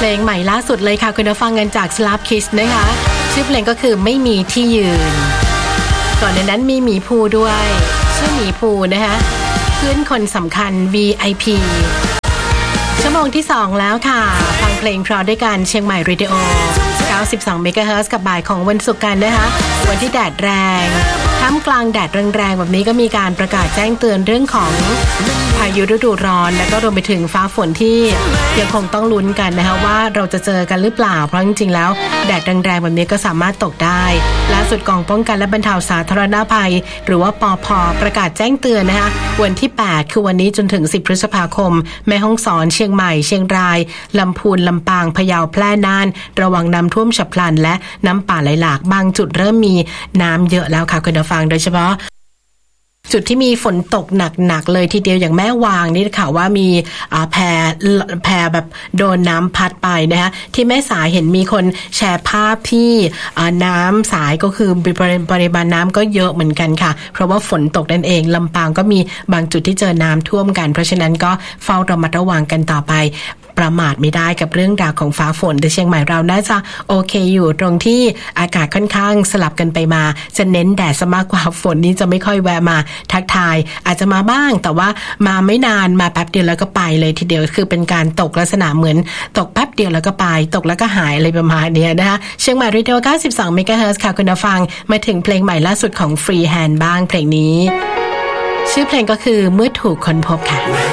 ลงใหม่ล่าสุดเลยค่ะคุณผู้ฟังกันจาก Slap Kids นะคะชื่อเพลงก็คือไม่มีที่ยืนก่อนในนั้นมีหมีภูด้วยชื่อหมีภูนะคะเพื่อนคนสำคัญ VIP ชั่วโมงที่2แล้วค่ะฟังเพลงเพราะด้วยกันเชียงใหม่เรดิโอ92 เมกะเฮิรตซ์กับบ่ายของวันศุกร์กันนะคะวันที่แดดแรงท่ามกลางแดดแรงๆแบบนี้ก็มีการประกาศแจ้งเตือนเรื่องของพายุฤดูร้อนและก็รวมไปถึงฟ้าฝนที่ยังคงต้องลุ้นกันนะคะว่าเราจะเจอกันหรือเปล่าเพราะจริงๆแล้วแดดแรงๆแบบนี้ก็สามารถตกได้ล่าสุดกองป้องกันและบรรเทาสาธารณภัยหรือว่าปภ.ประกาศแจ้งเตือนนะคะวันที่8คือวันนี้จนถึง10พฤษภาคมแม่ฮ่องสอนเชียงใหม่เชียงรายลำพูนลำปางพะเยาแพร่น่านระวังน้ำท่วมฉับพลันและน้ำป่าไหลหลากบางจุดเริ่มมีน้ำเยอะแล้วค่ะคุณผู้ฟังโดยเฉพาะจุดที่มีฝนตกหนักๆเลยทีเดียวอย่างแม่วางนี่ค่ะว่ามีแพแบบโดนน้ำพัดไปนะคะที่แม่สายเห็นมีคนแชร์ภาพที่น้ำสายก็คือปริมาณน้ำก็เยอะเหมือนกันค่ะเพราะว่าฝนตกนั่นเองลำปางก็มีบางจุดที่เจอน้ำท่วมกันเพราะฉะนั้นก็เฝ้าระมัดระวังกันต่อไปประมาทไม่ได้กับเรื่องราวของฟ้าฝนแต่เชียงใหม่เราน่าจะโอเคอยู่ตรงที่อากาศค่อนข้างสลับกันไปมาจะเน้นแดดซะมากกว่าฝนนี้จะไม่ค่อยแวะมาทักทายอาจจะมาบ้างแต่ว่ามาไม่นานมาแป๊บเดียวแล้วก็ไปเลยทีเดียวคือเป็นการตกลักษณะเหมือนตกแป๊บเดียวแล้วก็ไปตกแล้วก็หายอะไรประมาณนี้นะคะเชียงใหม่เรดิโอ92 เมกะเฮิรตซ์ค่ะคุณผู้ฟังมาถึงเพลงใหม่ล่าสุดของ Free Hand บ้างเพลงนี้ชื่อเพลงก็คือเมื่อถูกค้นพบค่ะ